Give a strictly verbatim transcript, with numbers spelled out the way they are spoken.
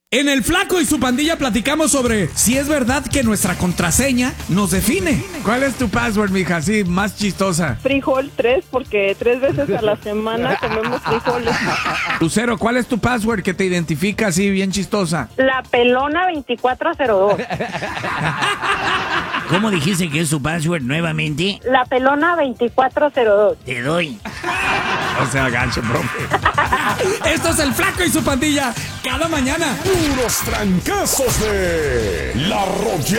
En el Flaco y su Pandilla platicamos sobre si es verdad que nuestra contraseña nos define. ¿Cuál es tu password, mija? Sí, más chistosa. Frijol tres, porque tres veces a la semana comemos frijoles. Lucero, ¿cuál es tu password que te identifica así bien chistosa? La pelona veinticuatro cero dos. ¿Cómo dijiste que es su password nuevamente? La pelona veinticuatro cero dos. Te doy. O sea, gancho, profe. Esto es el Flaco y su Pandilla cada mañana. Puros trancazos de La Arrolladora.